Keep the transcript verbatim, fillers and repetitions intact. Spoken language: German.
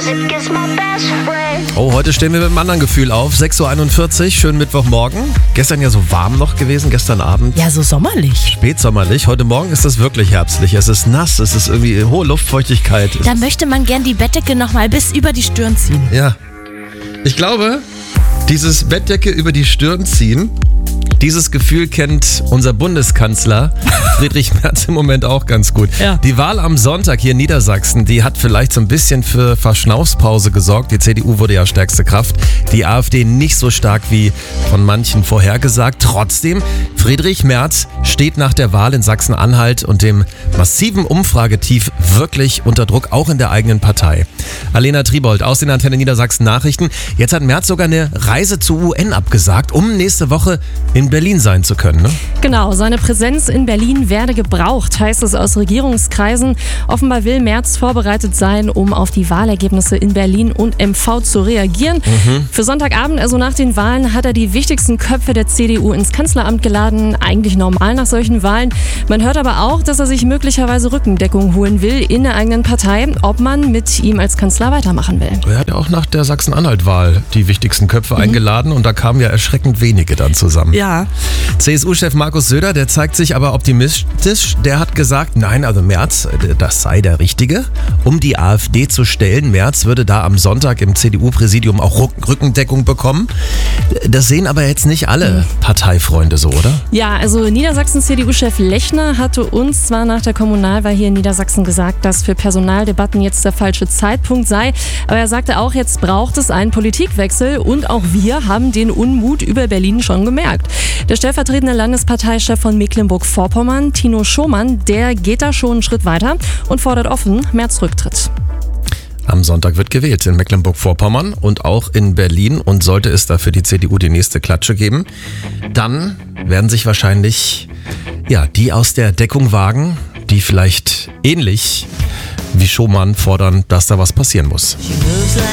Oh, heute stehen wir mit einem anderen Gefühl auf. sechs Uhr einundvierzig, schönen Mittwochmorgen. Gestern ja so warm noch gewesen, gestern Abend. Ja, so sommerlich. Spätsommerlich. Heute Morgen ist es wirklich herbstlich. Es ist nass, es ist irgendwie hohe Luftfeuchtigkeit. Da möchte man gern die Bettdecke nochmal bis über die Stirn ziehen. Ja. Ich glaube, dieses Bettdecke über die Stirn ziehen, dieses Gefühl kennt unser Bundeskanzler Friedrich Merz im Moment auch ganz gut. Ja. Die Wahl am Sonntag hier in Niedersachsen, die hat vielleicht so ein bisschen für Verschnaufspause gesorgt. Die C D U wurde ja stärkste Kraft. Die AfD nicht so stark wie von manchen vorhergesagt. Trotzdem, Friedrich Merz steht nach der Wahl in Sachsen-Anhalt und dem massiven Umfragetief wirklich unter Druck, auch in der eigenen Partei. Alena Tribold aus den Antenne Niedersachsen Nachrichten. Jetzt hat Merz sogar eine Reise zur U N abgesagt, um nächste Woche in Berlin sein zu können, ne? Genau, seine Präsenz in Berlin werde gebraucht, heißt es aus Regierungskreisen. Offenbar will Merz vorbereitet sein, um auf die Wahlergebnisse in Berlin und M V zu reagieren. Mhm. Für Sonntagabend, also nach den Wahlen, hat er die wichtigsten Köpfe der C D U ins Kanzleramt geladen. Eigentlich normal nach solchen Wahlen. Man hört aber auch, dass er sich möglicherweise Rückendeckung holen will in der eigenen Partei, ob man mit ihm als Kanzler weitermachen will. Er hat ja auch nach der Sachsen-Anhalt-Wahl die wichtigsten Köpfe mhm. eingeladen und da kamen ja erschreckend wenige dann zusammen. Ja. C S U-Chef Markus Söder, der zeigt sich aber optimistisch. Der hat gesagt, nein, also Merz, das sei der Richtige, um die AfD zu stellen. Merz würde da am Sonntag im C D U-Präsidium auch Rückendeckung bekommen. Das sehen aber jetzt nicht alle Parteifreunde so, oder? Ja, also Niedersachsen-C D U-Chef Lechner hatte uns zwar nach der Kommunalwahl hier in Niedersachsen gesagt, dass für Personaldebatten jetzt der falsche Zeitpunkt sei, aber er sagte auch, jetzt braucht es einen Politikwechsel und auch wir haben den Unmut über Berlin schon gemerkt. Der stellvertretende Landesparteichef von Mecklenburg-Vorpommern, Tino Schomann, der geht da schon einen Schritt weiter und fordert offen Merz Rücktritt. Am Sonntag wird gewählt in Mecklenburg-Vorpommern und auch in Berlin. Und sollte es da für die C D U die nächste Klatsche geben, dann werden sich wahrscheinlich ja, die aus der Deckung wagen, die vielleicht ähnlich wie Schomann fordern, dass da was passieren muss.